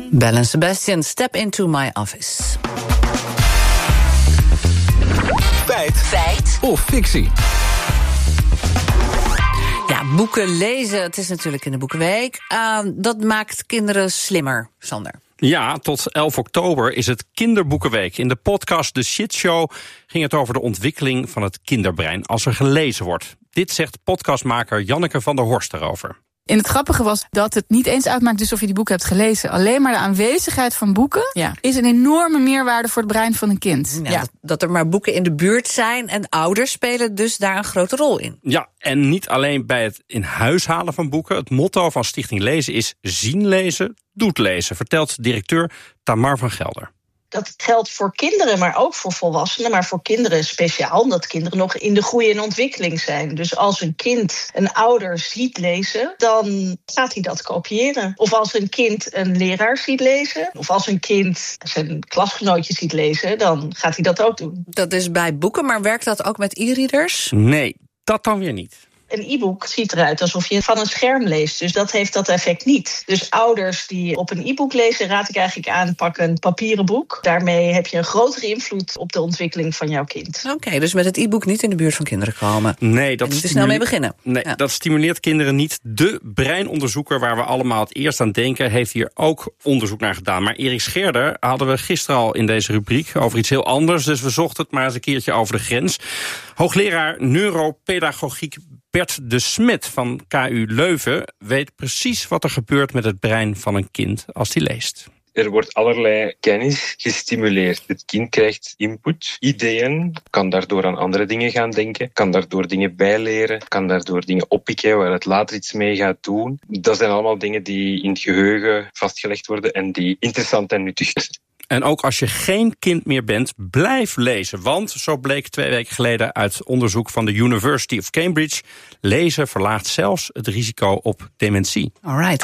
Belle and Sebastian, Step Into My Office. Feit of fictie? Ja, boeken lezen, het is natuurlijk in de Boekenweek. Dat maakt kinderen slimmer, Sander. Ja, tot 11 oktober is het Kinderboekenweek. In de podcast The Shit Show ging het over de ontwikkeling van het kinderbrein als er gelezen wordt. Dit zegt podcastmaker Janneke van der Horst erover. En het grappige was dat het niet eens uitmaakt dus of je die boeken hebt gelezen. Alleen maar de aanwezigheid van boeken is een enorme meerwaarde voor het brein van een kind. Ja, dat er maar boeken in de buurt zijn en ouders spelen dus daar een grote rol in. Ja, en niet alleen bij het in huis halen van boeken. Het motto van Stichting Lezen is zien lezen, doet lezen, vertelt directeur Tamar van Gelder. Dat geldt voor kinderen, maar ook voor volwassenen. Maar voor kinderen speciaal, omdat kinderen nog in de groei en ontwikkeling zijn. Dus als een kind een ouder ziet lezen, dan gaat hij dat kopiëren. Of als een kind een leraar ziet lezen, of als een kind zijn klasgenootje ziet lezen, dan gaat hij dat ook doen. Dat is bij boeken, maar werkt dat ook met e-readers? Nee, dat dan weer niet. Een e-book ziet eruit alsof je van een scherm leest. Dus dat heeft dat effect niet. Dus ouders die op een e-book lezen, raad ik eigenlijk aan, pak een papieren boek. Daarmee heb je een grotere invloed op de ontwikkeling van jouw kind. Oké, dus met het e-book niet in de buurt van kinderen komen. Nee, dat en er snel mee beginnen. Nee, dat stimuleert kinderen niet. De breinonderzoeker waar we allemaal het eerst aan denken, heeft hier ook onderzoek naar gedaan. Maar Erik Scherder hadden we gisteren al in deze rubriek over iets heel anders. Dus we zochten het maar eens een keertje over de grens. Hoogleraar neuropedagogiek Bert de Smet van KU Leuven weet precies wat er gebeurt met het brein van een kind als hij leest. Er wordt allerlei kennis gestimuleerd. Het kind krijgt input, ideeën, kan daardoor aan andere dingen gaan denken, kan daardoor dingen bijleren, kan daardoor dingen oppikken waar het later iets mee gaat doen. Dat zijn allemaal dingen die in het geheugen vastgelegd worden en die interessant en nuttig zijn. En ook als je geen kind meer bent, blijf lezen. Want, zo bleek 2 weken geleden uit onderzoek van de University of Cambridge, lezen verlaagt zelfs het risico op dementie. Alright.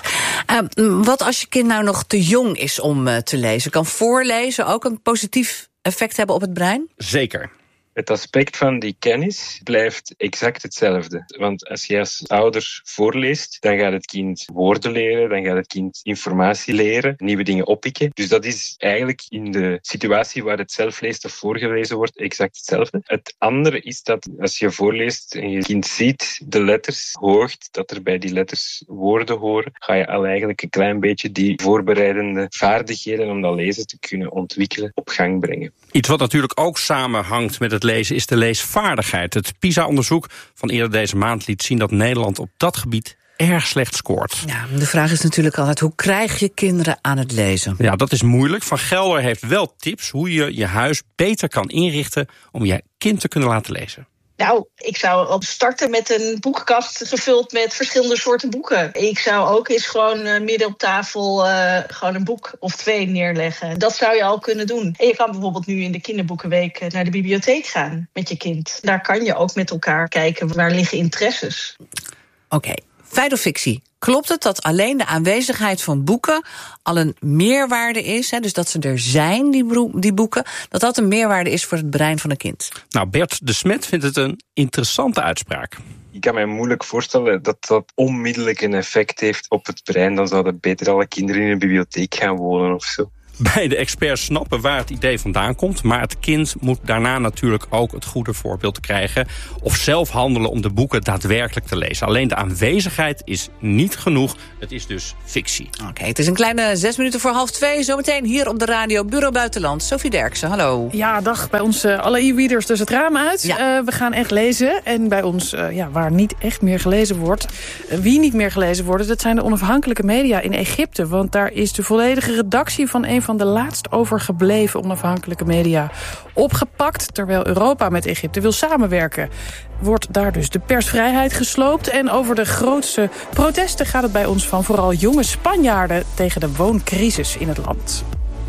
Wat als je kind nou nog te jong is om te lezen? Kan voorlezen ook een positief effect hebben op het brein? Zeker. Het aspect van die kennis blijft exact hetzelfde. Want als je als ouder voorleest, dan gaat het kind woorden leren, dan gaat het kind informatie leren, nieuwe dingen oppikken. Dus dat is eigenlijk in de situatie waar het zelf leest of voorgelezen wordt exact hetzelfde. Het andere is dat als je voorleest en je kind ziet de letters, hoort dat er bij die letters woorden horen, ga je al eigenlijk een klein beetje die voorbereidende vaardigheden om dat lezen te kunnen ontwikkelen op gang brengen. Iets wat natuurlijk ook samenhangt met het lezen is de leesvaardigheid. Het PISA-onderzoek van eerder deze maand liet zien dat Nederland op dat gebied erg slecht scoort. Ja, de vraag is natuurlijk altijd, hoe krijg je kinderen aan het lezen? Ja, dat is moeilijk. Van Gelder heeft wel tips hoe je je huis beter kan inrichten om je kind te kunnen laten lezen. Nou, ik zou al starten met een boekenkast gevuld met verschillende soorten boeken. Ik zou ook eens gewoon midden op tafel gewoon een boek of 2 neerleggen. Dat zou je al kunnen doen. En je kan bijvoorbeeld nu in de kinderboekenweek naar de bibliotheek gaan met je kind. Daar kan je ook met elkaar kijken waar liggen interesses. Oké. Feit of fictie? Klopt het dat alleen de aanwezigheid van boeken al een meerwaarde is? Hè, dus dat ze er zijn, die boeken, dat een meerwaarde is voor het brein van een kind? Nou, Bert de Smet vindt het een interessante uitspraak. Ik kan mij moeilijk voorstellen dat dat onmiddellijk een effect heeft op het brein. Dan zouden beter alle kinderen in een bibliotheek gaan wonen of zo. Beide experts snappen waar het idee vandaan komt, maar het kind moet daarna natuurlijk ook het goede voorbeeld krijgen of zelf handelen om de boeken daadwerkelijk te lezen. Alleen de aanwezigheid is niet genoeg. Het is dus fictie. Oké, het is een kleine 6 minuten voor 1:30. Zometeen hier op de radio Bureau Buitenland. Sophie Derksen, hallo. Ja, dag. Bij ons alle e-readers dus het raam uit. Ja. We gaan echt lezen. En bij ons, waar niet echt meer gelezen wordt, wie niet meer gelezen wordt, dat zijn de onafhankelijke media in Egypte. Want daar is de volledige redactie van een van de laatst overgebleven onafhankelijke media opgepakt. Terwijl Europa met Egypte wil samenwerken, wordt daar dus de persvrijheid gesloopt. En over de grootste protesten gaat het bij ons van vooral jonge Spanjaarden tegen de wooncrisis in het land.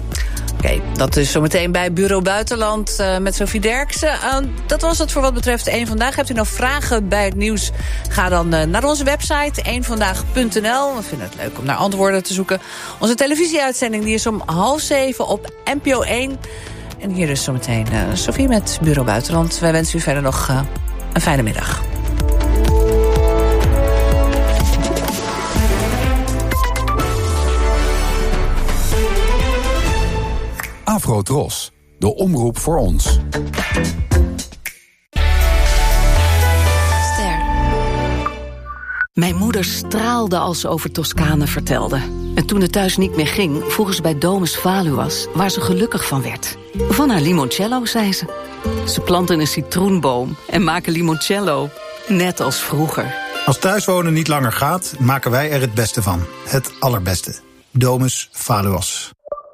Oké, dat is zometeen bij Bureau Buitenland met Sophie Derksen. Dat was het voor wat betreft Eén Vandaag. Hebt u nog vragen bij het nieuws? Ga dan naar onze website, eenvandaag.nl. We vinden het leuk om naar antwoorden te zoeken. Onze televisieuitzending die is om 6:30 op NPO 1. En hier dus zometeen Sophie met Bureau Buitenland. Wij wensen u verder nog een fijne middag. Afro-Tros, de omroep voor ons. Mijn moeder straalde als ze over Toscane vertelde. En toen het thuis niet meer ging, vroegen ze bij Domus Valuas, waar ze gelukkig van werd. Van haar limoncello, zei ze. Ze planten een citroenboom en maken limoncello, net als vroeger. Als thuiswonen niet langer gaat, maken wij er het beste van. Het allerbeste. Domus Valuas.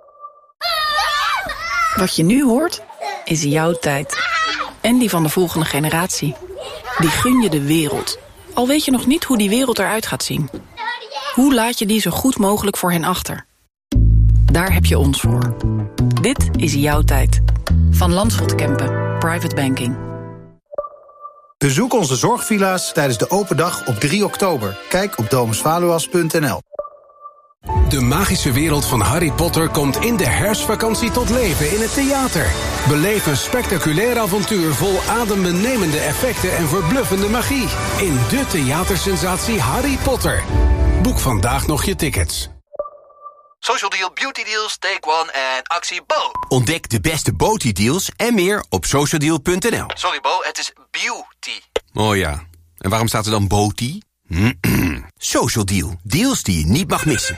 Wat je nu hoort, is jouw tijd. En die van de volgende generatie. Die gun je de wereld. Al weet je nog niet hoe die wereld eruit gaat zien. Hoe laat je die zo goed mogelijk voor hen achter? Daar heb je ons voor. Dit is jouw tijd. Van Landschot Kempen, Private Banking. Bezoek onze zorgvilla's tijdens de open dag op 3 oktober. Kijk op domusvaluas.nl. De magische wereld van Harry Potter komt in de herfstvakantie tot leven in het theater. Beleef een spectaculair avontuur vol adembenemende effecten en verbluffende magie. In de theatersensatie Harry Potter. Boek vandaag nog je tickets. Social Deal, Beauty Deals, Take One en actie Bo. Ontdek de beste Beauty deals en meer op socialdeal.nl. Sorry Bo, het is beauty. Oh ja, en waarom staat er dan Beauty? Social Deal, deals die je niet mag missen.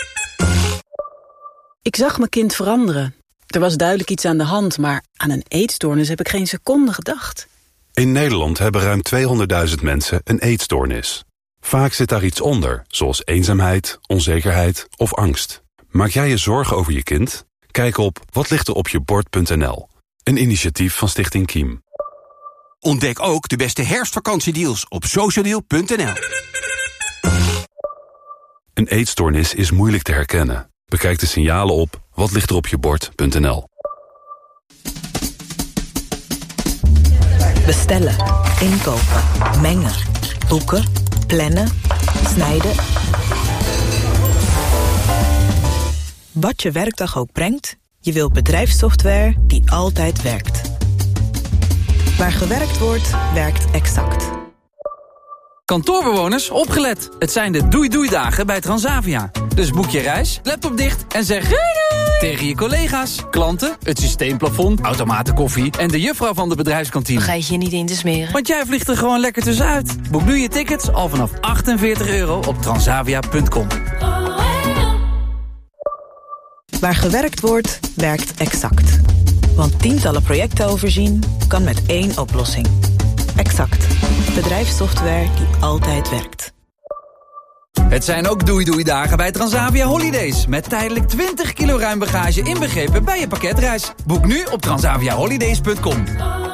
Ik zag mijn kind veranderen. Er was duidelijk iets aan de hand, maar aan een eetstoornis heb ik geen seconde gedacht. In Nederland hebben ruim 200.000 mensen een eetstoornis. Vaak zit daar iets onder, zoals eenzaamheid, onzekerheid of angst. Maak jij je zorgen over je kind? Kijk op watlichteropjebord.nl. Een initiatief van Stichting Kiem. Ontdek ook de beste herfstvakantiedeals op socialdeal.nl. Een eetstoornis is moeilijk te herkennen. Bekijk de signalen op watlichteropjebord.nl. Bestellen, inkopen, mengen, boeken, plannen, snijden. Wat je werkdag ook brengt, je wilt bedrijfssoftware die altijd werkt. Waar gewerkt wordt, werkt Exact. Kantoorbewoners, opgelet. Het zijn de doei-doei-dagen bij Transavia. Dus boek je reis, laptop dicht en zeg doei doei tegen je collega's, klanten, het systeemplafond, automatenkoffie en de juffrouw van de bedrijfskantine. Vergeet je niet in te smeren. Want jij vliegt er gewoon lekker tussenuit. Boek nu je tickets al vanaf €48 op transavia.com. Waar gewerkt wordt, werkt Exact. Want tientallen projecten overzien kan met één oplossing. Exact. Bedrijfssoftware die altijd werkt. Het zijn ook doei-doei-dagen bij Transavia Holidays. Met tijdelijk 20 kilo ruim bagage inbegrepen bij je pakketreis. Boek nu op transaviaholidays.com.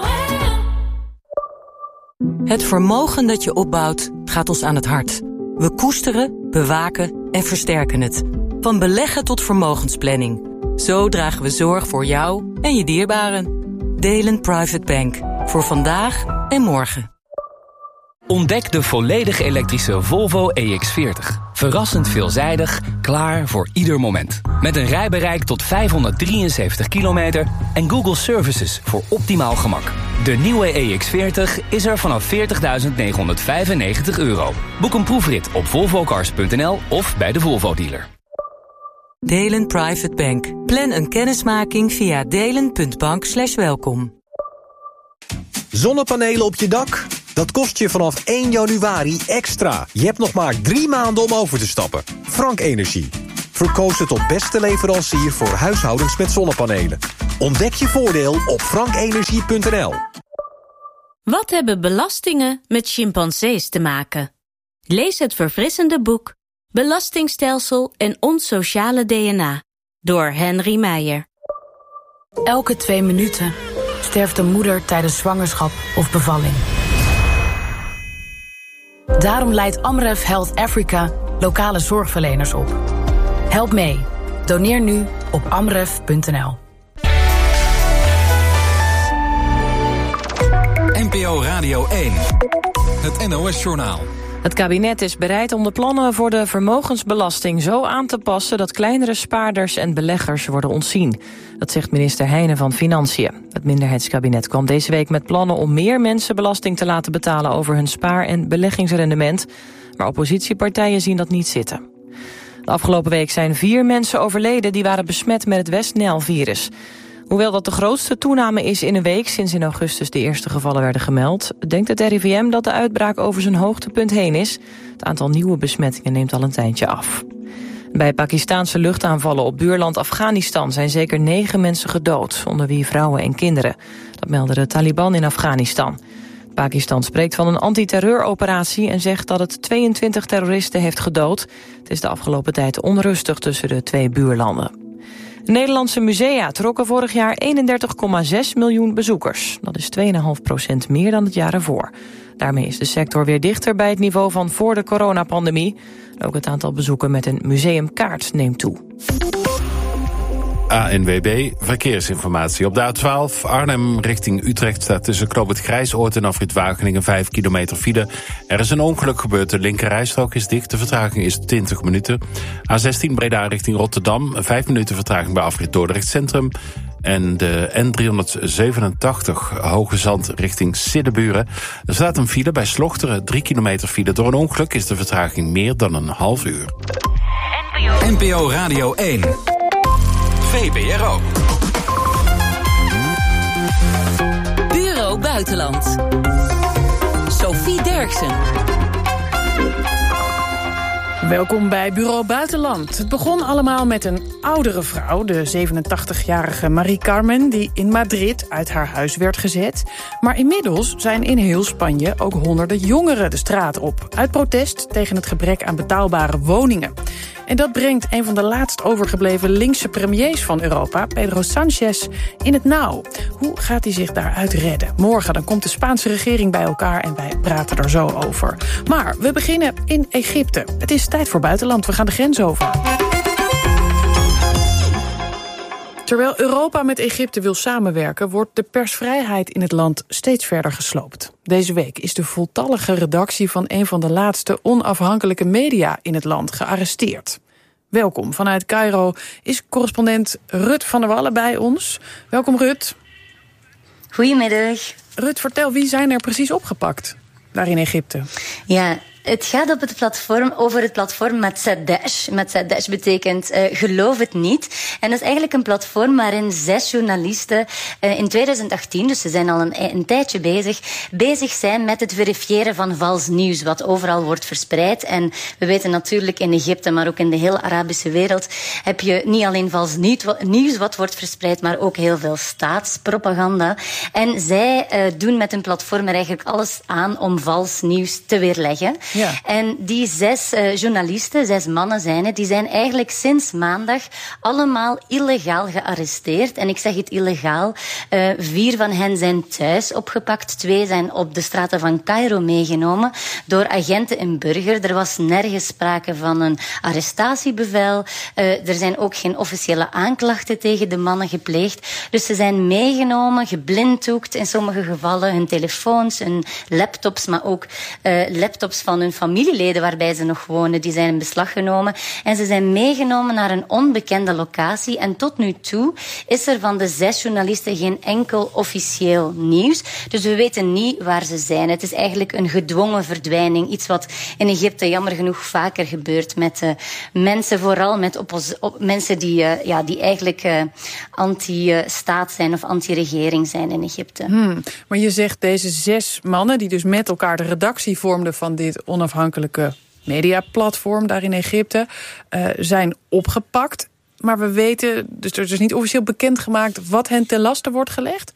Het vermogen dat je opbouwt gaat ons aan het hart. We koesteren, bewaken en versterken het. Van beleggen tot vermogensplanning. Zo dragen we zorg voor jou en je dierbaren. Delen Private Bank. Voor vandaag en morgen. Ontdek de volledig elektrische Volvo EX40. Verrassend veelzijdig, klaar voor ieder moment. Met een rijbereik tot 573 kilometer en Google Services voor optimaal gemak. De nieuwe EX40 is er vanaf €40.995. Boek een proefrit op volvocars.nl of bij de Volvo-dealer. Delen Private Bank. Plan een kennismaking via delen.bank/welkom. Zonnepanelen op je dak? Dat kost je vanaf 1 januari extra. Je hebt nog maar 3 maanden om over te stappen. Frank Energie. Verkozen tot beste leverancier voor huishoudens met zonnepanelen. Ontdek je voordeel op frankenergie.nl. Wat hebben belastingen met chimpansees te maken? Lees het verfrissende boek Belastingstelsel en ons sociale DNA door Henry Meijer. Elke 2 minuten sterft een moeder tijdens zwangerschap of bevalling. Daarom leidt Amref Health Africa lokale zorgverleners op. Help mee. Doneer nu op amref.nl. NPO Radio 1. Het NOS-journaal. Het kabinet is bereid om de plannen voor de vermogensbelasting zo aan te passen dat kleinere spaarders en beleggers worden ontzien. Dat zegt minister Heijnen van Financiën. Het minderheidskabinet kwam deze week met plannen om meer mensen belasting te laten betalen over hun spaar- en beleggingsrendement. Maar oppositiepartijen zien dat niet zitten. De afgelopen week zijn 4 mensen overleden die waren besmet met het West-Nijl-virus. Hoewel dat de grootste toename is in een week sinds in augustus de eerste gevallen werden gemeld, denkt het RIVM dat de uitbraak over zijn hoogtepunt heen is. Het aantal nieuwe besmettingen neemt al een tijdje af. Bij Pakistaanse luchtaanvallen op buurland Afghanistan zijn zeker 9 mensen gedood, onder wie vrouwen en kinderen. Dat melden de Taliban in Afghanistan. Pakistan spreekt van een antiterreuroperatie en zegt dat het 22 terroristen heeft gedood. Het is de afgelopen tijd onrustig tussen de 2 buurlanden. De Nederlandse musea trokken vorig jaar 31,6 miljoen bezoekers. Dat is 2,5% meer dan het jaar ervoor. Daarmee is de sector weer dichter bij het niveau van voor de coronapandemie. Ook het aantal bezoeken met een museumkaart neemt toe. ANWB, verkeersinformatie. Op de A12 Arnhem richting Utrecht staat tussen Knoop het Grijsoord en afrit Wageningen 5 kilometer file. Er is een ongeluk gebeurd, de linkerrijstrook is dicht, de vertraging is 20 minuten. A16 Breda richting Rotterdam, 5 minuten vertraging bij afrit Dordrecht Centrum. En de N387 Hoge Zand richting Siddeburen. Er staat een file bij Slochteren, 3 kilometer file. Door een ongeluk is de vertraging meer dan een half uur. NPO Radio 1. VPRO. Bureau Buitenland. Sophie Derksen. Welkom bij Bureau Buitenland. Het begon allemaal met een oudere vrouw, de 87-jarige Marie Carmen, die in Madrid uit haar huis werd gezet. Maar inmiddels zijn in heel Spanje ook honderden jongeren de straat op, uit protest tegen het gebrek aan betaalbare woningen. En dat brengt een van de laatst overgebleven linkse premiers van Europa, Pedro Sánchez, in het nauw. Hoe gaat hij zich daaruit redden? Morgen dan komt de Spaanse regering bij elkaar en wij praten er zo over. Maar we beginnen in Egypte. Het is tijd voor buitenland. We gaan de grens over. Terwijl Europa met Egypte wil samenwerken, wordt de persvrijheid in het land steeds verder gesloopt. Deze week is de voltallige redactie van een van de laatste onafhankelijke media in het land gearresteerd. Welkom, vanuit Cairo is correspondent Rut van der Wallen bij ons. Welkom Rut. Goedemiddag. Rut, vertel, wie zijn er precies opgepakt daar in Egypte? Ja, het gaat op het platform, over het platform Matsadesh. Matsadesh betekent geloof het niet. En dat is eigenlijk een platform waarin 6 journalisten in 2018, dus ze zijn al een tijdje bezig zijn met het verifiëren van vals nieuws, wat overal wordt verspreid. En we weten natuurlijk in Egypte, maar ook in de hele Arabische wereld, heb je niet alleen vals nieuws wat wordt verspreid, maar ook heel veel staatspropaganda. En zij doen met hun platform er eigenlijk alles aan om vals nieuws te weerleggen. Ja. En die 6 journalisten, 6 mannen zijn het, die zijn eigenlijk sinds maandag allemaal illegaal gearresteerd. En ik zeg het illegaal. 4 van hen zijn thuis opgepakt. 2 zijn op de straten van Cairo meegenomen door agenten en burger. Er was nergens sprake van een arrestatiebevel. Er zijn ook geen officiële aanklachten tegen de mannen gepleegd. Dus ze zijn meegenomen, geblinddoekt in sommige gevallen. Hun telefoons, hun laptops, maar ook laptops van hun familieleden waarbij ze nog wonen, die zijn in beslag genomen. En ze zijn meegenomen naar een onbekende locatie. En tot nu toe is er van de 6 journalisten geen enkel officieel nieuws. Dus we weten niet waar ze zijn. Het is eigenlijk een gedwongen verdwijning. Iets wat in Egypte jammer genoeg vaker gebeurt met mensen, vooral met mensen die eigenlijk anti-staat zijn of anti-regering zijn in Egypte. Maar je zegt deze 6 mannen die dus met elkaar de redactie vormden van dit onafhankelijke mediaplatform daar in Egypte, zijn opgepakt. Maar we weten, dus er is niet officieel bekendgemaakt wat hen ten laste wordt gelegd?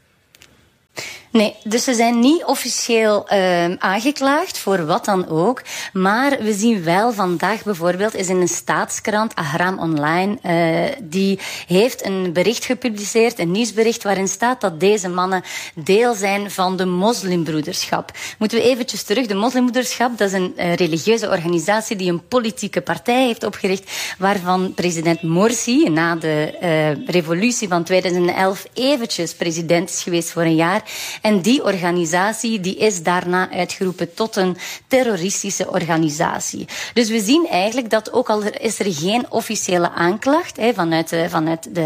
Nee, dus ze zijn niet officieel aangeklaagd voor wat dan ook. Maar we zien wel vandaag bijvoorbeeld is in een staatskrant, Ahram Online, die heeft een bericht gepubliceerd, een nieuwsbericht waarin staat dat deze mannen deel zijn van de moslimbroederschap. Moeten we eventjes terug. De moslimbroederschap, dat is een religieuze organisatie die een politieke partij heeft opgericht, waarvan president Morsi na de revolutie van 2011 eventjes president is geweest voor een jaar. En die organisatie die is daarna uitgeroepen tot een terroristische organisatie. Dus we zien eigenlijk dat ook al is er geen officiële aanklacht vanuit de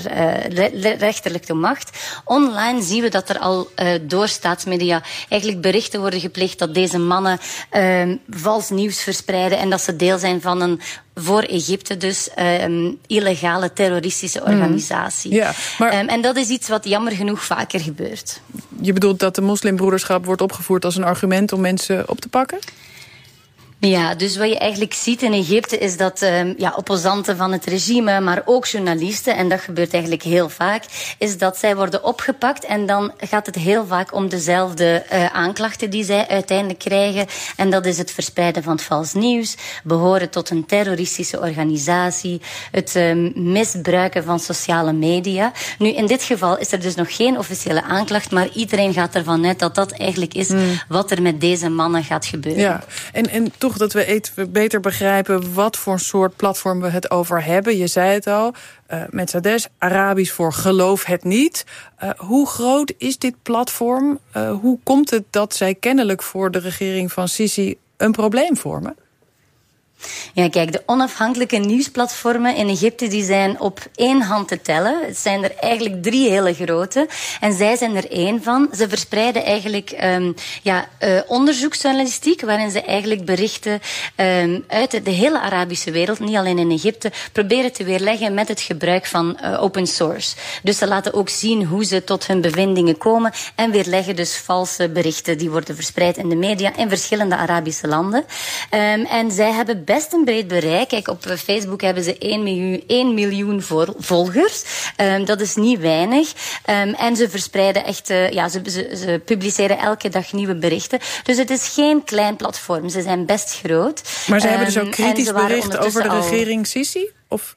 rechterlijke macht, online zien we dat er al door staatsmedia eigenlijk berichten worden gepleegd dat deze mannen vals nieuws verspreiden en dat ze deel zijn van een voor Egypte dus illegale terroristische organisatie. Ja, maar en dat is iets wat jammer genoeg vaker gebeurt. Je bedoelt dat de moslimbroederschap wordt opgevoerd als een argument om mensen op te pakken? Ja, dus wat je eigenlijk ziet in Egypte is dat opposanten van het regime, maar ook journalisten, en dat gebeurt eigenlijk heel vaak, is dat zij worden opgepakt en dan gaat het heel vaak om dezelfde aanklachten die zij uiteindelijk krijgen. En dat is het verspreiden van vals nieuws, behoren tot een terroristische organisatie, het misbruiken van sociale media. Nu, in dit geval is er dus nog geen officiële aanklacht, maar iedereen gaat ervan uit dat dat eigenlijk is wat er met deze mannen gaat gebeuren. Ja, en toch dat we beter begrijpen wat voor soort platform we het over hebben. Je zei het al, met Sadesh, Arabisch voor geloof het niet. Hoe groot is dit platform? Hoe komt het dat zij kennelijk voor de regering van Sisi een probleem vormen? Ja, kijk, de onafhankelijke nieuwsplatformen in Egypte die zijn op één hand te tellen. Het zijn er eigenlijk 3 hele grote. En zij zijn er 1 van. Ze verspreiden eigenlijk onderzoeksjournalistiek, waarin ze eigenlijk berichten uit de hele Arabische wereld, niet alleen in Egypte, proberen te weerleggen met het gebruik van open source. Dus ze laten ook zien hoe ze tot hun bevindingen komen en weerleggen dus valse berichten die worden verspreid in de media in verschillende Arabische landen. En zij hebben best een breed bereik. Kijk, op Facebook hebben ze 1 miljoen volgers. Dat is niet weinig. En ze verspreiden echt... Ze publiceren elke dag nieuwe berichten. Dus het is geen klein platform. Ze zijn best groot. Maar ze hebben dus ook kritisch bericht over de regering Sisi? Of...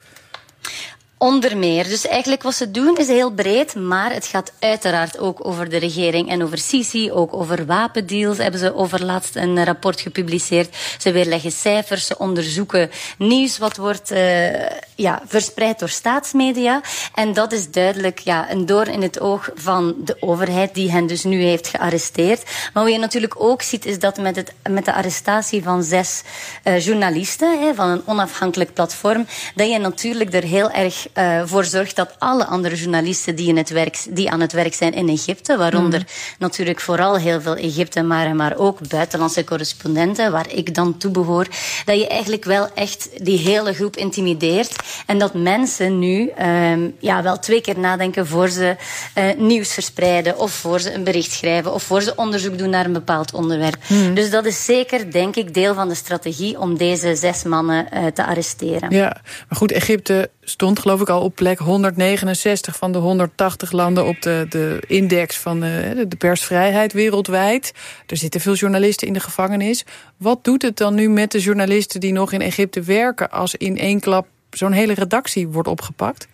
Onder meer. Dus eigenlijk wat ze doen is heel breed, maar het gaat uiteraard ook over de regering en over Sisi, ook over wapendeals hebben ze overlaatst een rapport gepubliceerd. Ze weerleggen cijfers, ze onderzoeken nieuws wat wordt verspreid door staatsmedia. En dat is duidelijk een doorn in het oog van de overheid die hen dus nu heeft gearresteerd. Maar wat je natuurlijk ook ziet is dat met de arrestatie van 6 journalisten van een onafhankelijk platform, dat je natuurlijk er heel erg voor zorgt dat alle andere journalisten die aan het werk zijn in Egypte, waaronder natuurlijk vooral heel veel Egyptenaren, maar ook buitenlandse correspondenten, waar ik dan toe behoor, dat je eigenlijk wel echt die hele groep intimideert en dat mensen nu wel 2 keer nadenken voor ze nieuws verspreiden of voor ze een bericht schrijven of voor ze onderzoek doen naar een bepaald onderwerp. Dus dat is zeker, denk ik, deel van de strategie om deze 6 mannen te arresteren. Ja, maar goed, Egypte stond geloof ik al op plek 169 van de 180 landen op de index van de persvrijheid wereldwijd. Er zitten veel journalisten in de gevangenis. Wat doet het dan nu met de journalisten die nog in Egypte werken als in één klap zo'n hele redactie wordt opgepakt?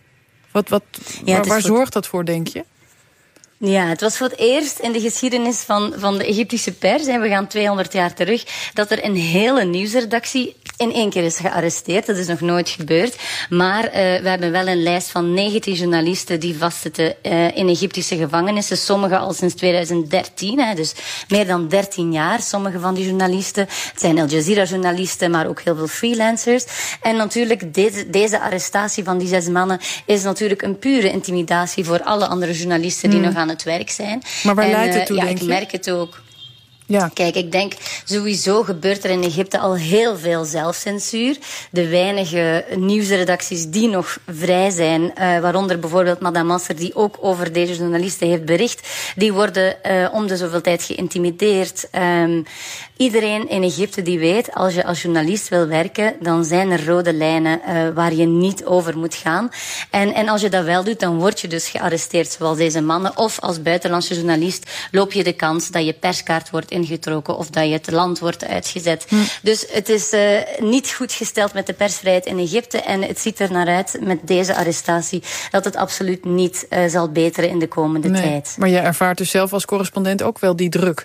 Waar zorgt dat voor, denk je? Ja, het was voor het eerst in de geschiedenis van de Egyptische pers, en we gaan 200 jaar terug, dat er een hele nieuwsredactie in 1 keer is gearresteerd. Dat is nog nooit gebeurd. Maar we hebben wel een lijst van 19 journalisten die vastzitten in Egyptische gevangenissen. Sommige al sinds 2013, dus meer dan 13 jaar. Sommige van die journalisten. Het zijn Al Jazeera-journalisten, maar ook heel veel freelancers. En natuurlijk, deze arrestatie van die 6 mannen is natuurlijk een pure intimidatie voor alle andere journalisten die nog aan het werk zijn. Maar waar leidt het toe, denk je? Ik merk het ook. Ja. Kijk, ik denk sowieso gebeurt er in Egypte al heel veel zelfcensuur. De weinige nieuwsredacties die nog vrij zijn, waaronder bijvoorbeeld Madame Masser, die ook over deze journalisten heeft bericht, die worden om de zoveel tijd geïntimideerd. Iedereen in Egypte die weet, als je als journalist wil werken, dan zijn er rode lijnen waar je niet over moet gaan. En als je dat wel doet, dan word je dus gearresteerd zoals deze mannen. Of als buitenlandse journalist loop je de kans dat je perskaart wordt ingetrokken of dat je het land wordt uitgezet. Dus het is niet goed gesteld met de persvrijheid in Egypte en het ziet er naar uit met deze arrestatie dat het absoluut niet zal beteren in de komende tijd. Maar jij ervaart dus zelf als correspondent ook wel die druk?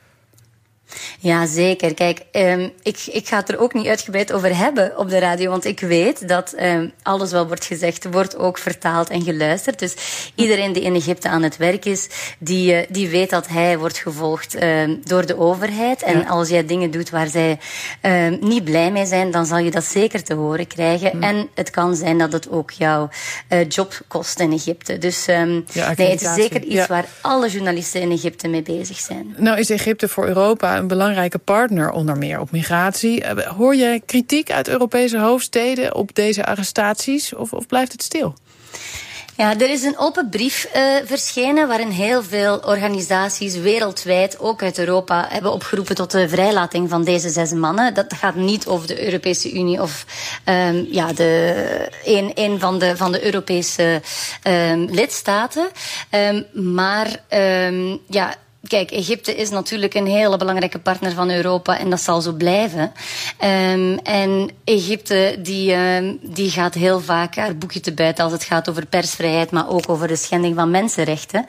Ja, zeker. Kijk, ik ga het er ook niet uitgebreid over hebben op de radio, want ik weet dat alles wat wordt gezegd, wordt ook vertaald en geluisterd. Dus iedereen die in Egypte aan het werk is, die weet dat hij wordt gevolgd door de overheid. En als jij dingen doet waar zij niet blij mee zijn, dan zal je dat zeker te horen krijgen. En het kan zijn dat het ook jouw job kost in Egypte. Dus het is zeker iets waar alle journalisten in Egypte mee bezig zijn. Nou is Egypte voor Europa een belangrijke partner, onder meer op migratie. Hoor je kritiek uit Europese hoofdsteden op deze arrestaties of blijft het stil? Ja, er is een open brief verschenen waarin heel veel organisaties wereldwijd, ook uit Europa, hebben opgeroepen tot de vrijlating van deze 6 mannen. Dat gaat niet over de Europese Unie of een van de Europese lidstaten. Kijk, Egypte is natuurlijk een hele belangrijke partner van Europa en dat zal zo blijven. En Egypte die gaat heel vaak haar boekje te buiten als het gaat over persvrijheid, maar ook over de schending van mensenrechten.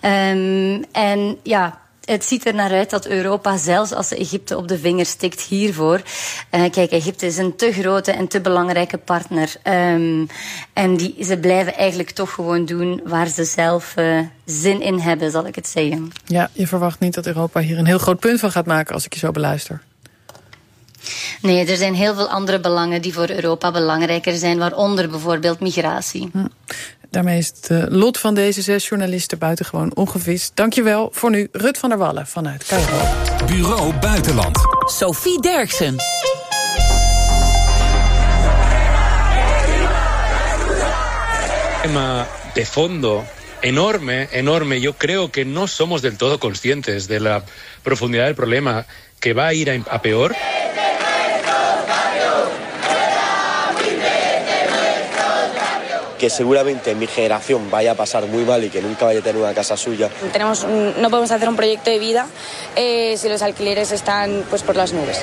Het ziet er naar uit dat Europa, zelfs als ze Egypte op de vinger stikt hiervoor... Kijk, Egypte is een te grote en te belangrijke partner. En ze blijven eigenlijk toch gewoon doen waar ze zelf zin in hebben, zal ik het zeggen. Ja, je verwacht niet dat Europa hier een heel groot punt van gaat maken als ik je zo beluister. Nee, er zijn heel veel andere belangen die voor Europa belangrijker zijn, waaronder bijvoorbeeld migratie. Daarmee is het lot van deze 6 journalisten buitengewoon ongevist. Dankjewel voor nu, Rut van der Wallen vanuit Cairo. Bureau Buitenland. Sophie Derksen. Tema de fondo enorme. Yo creo que no somos del todo conscientes de la profundidad del problema, que va a ir a peor. Que seguramente mi generación vaya a pasar muy mal y que nunca vaya a tener una casa suya. No podemos hacer un proyecto de vida si los alquileres están por las nubes.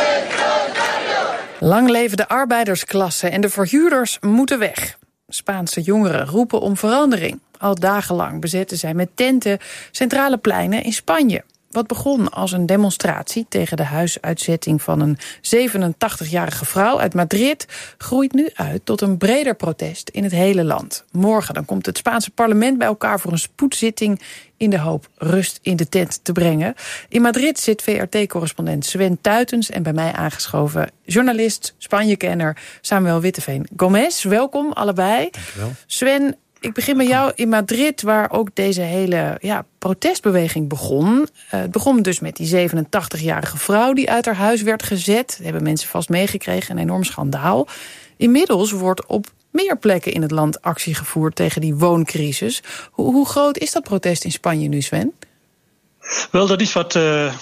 Lang leven de arbeidersklasse en de verhuurders moeten weg. Spaanse jongeren roepen om verandering. Al dagenlang bezetten zij met tenten centrale pleinen in Spanje. Wat begon als een demonstratie tegen de huisuitzetting van een 87-jarige vrouw uit Madrid, groeit nu uit tot een breder protest in het hele land. Morgen dan komt het Spaanse parlement bij elkaar voor een spoedzitting in de hoop rust in de tent te brengen. In Madrid zit VRT-correspondent Sven Tuitens en bij mij aangeschoven journalist, Spanje-kenner Samuel Witteveen Gomez. Welkom allebei. Dankjewel. Sven, ik begin bij jou in Madrid, waar ook deze hele protestbeweging begon. Het begon dus met die 87-jarige vrouw die uit haar huis werd gezet. Dat hebben mensen vast meegekregen, een enorm schandaal. Inmiddels wordt op meer plekken in het land actie gevoerd tegen die wooncrisis. Hoe groot is dat protest in Spanje nu, Sven? Wel, dat is wat de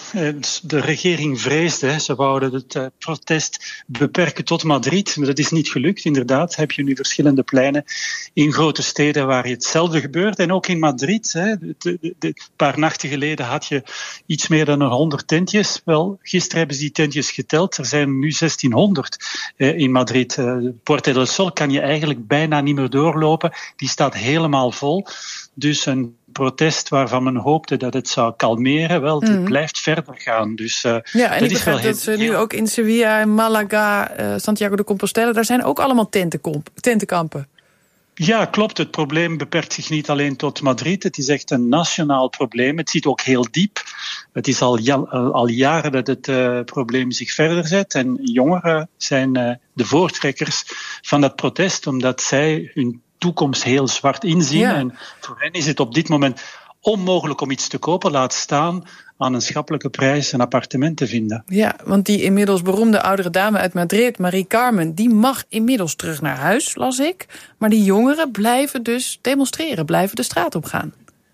regering vreesde. Ze wouden het protest beperken tot Madrid. Maar dat is niet gelukt, inderdaad. Heb je nu verschillende pleinen in grote steden waar hetzelfde gebeurt. En ook in Madrid. Een paar nachten geleden had je iets meer dan 100 tentjes. Wel, gisteren hebben ze die tentjes geteld. Er zijn nu 1600 in Madrid. Puerta del Sol kan je eigenlijk bijna niet meer doorlopen. Die staat helemaal vol. Dus een protest waarvan men hoopte dat het zou kalmeren, wel, die blijft verder gaan. Dus, en dat ik is wel begrijp dat ze nu ook in Sevilla, Malaga, Santiago de Compostela, daar zijn ook allemaal tentenkampen. Ja, klopt. Het probleem beperkt zich niet alleen tot Madrid. Het is echt een nationaal probleem. Het zit ook heel diep. Het is al jaren dat het probleem zich verder zet. En jongeren zijn de voortrekkers van dat protest, omdat zij hun toekomst heel zwart inzien. Ja. En voor hen is het op dit moment onmogelijk om iets te kopen, laat staan aan een schappelijke prijs een appartement te vinden. Ja, want die inmiddels beroemde oudere dame uit Madrid, Marie Carmen, die mag inmiddels terug naar huis, las ik. Maar die jongeren blijven dus demonstreren, blijven de straat op gaan.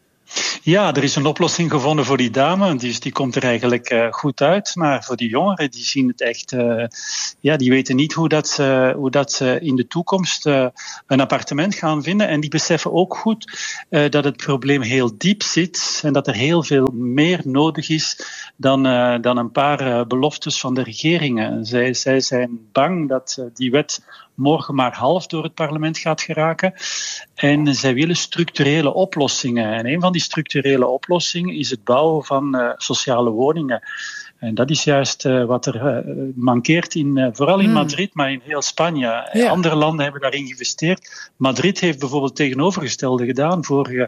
Ja, er is een oplossing gevonden voor die dame. Die komt er eigenlijk goed uit. Maar voor die jongeren, die zien het echt. Die weten niet hoe dat ze in de toekomst een appartement gaan vinden. En die beseffen ook goed dat het probleem heel diep zit. En dat er heel veel meer nodig is dan een paar beloftes van de regeringen. Zij zijn bang dat die wet morgen maar half door het parlement gaat geraken. En zij willen structurele oplossingen. En een van die structurele oplossingen is het bouwen van sociale woningen. En dat is juist wat er mankeert, vooral in Madrid, maar in heel Spanje. Ja. Andere landen hebben daarin geïnvesteerd. Madrid heeft bijvoorbeeld het tegenovergestelde gedaan.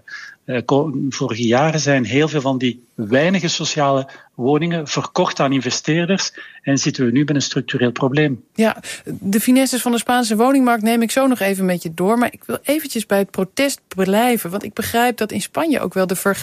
Vorige jaren zijn heel veel van die weinige sociale woningen verkocht aan investeerders. En zitten we nu met een structureel probleem. Ja, de finesses van de Spaanse woningmarkt neem ik zo nog even met je door. Maar ik wil eventjes bij het protest blijven. Want ik begrijp dat in Spanje ook wel de